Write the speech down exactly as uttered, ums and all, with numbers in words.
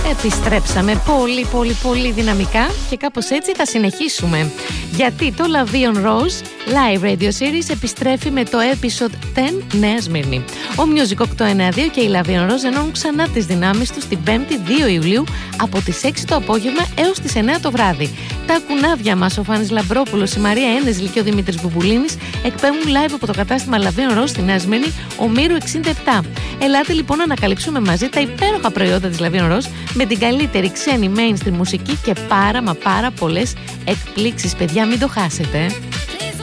Επιστρέψαμε πολύ πολύ πολύ δυναμικά και κάπως έτσι θα συνεχίσουμε. Γιατί το Lavion Rose Live Radio Series επιστρέφει με το episode δέκα Νέα Σμύρνη. Ο Music οκτακόσια ενενήντα δύο και η Lavion Rose ενώνουν ξανά τις δυνάμεις τους την πέμπτη δύο Ιουλίου από τις έξι το απόγευμα έως τις εννέα το βράδυ. Τα κουνάβια μας, ο Φάνης Λαμπρόπουλος, η Μαρία Ένεζλη και ο Δημήτρης Μπουμπουλίνης εκπέμπουν live από το κατάστημα Lavion Rose στη Νέα Σμύρνη, Ομήρου εξήντα επτά. Ελάτε λοιπόν να ανακαλύψουμε μαζί τα υπέροχα προϊόντα της Lavion Rose με την καλύτερη ξένη mainstream μουσική και πάρα μα πάρα πολλές εκπλήξεις. Παιδιά, μην το χάσετε.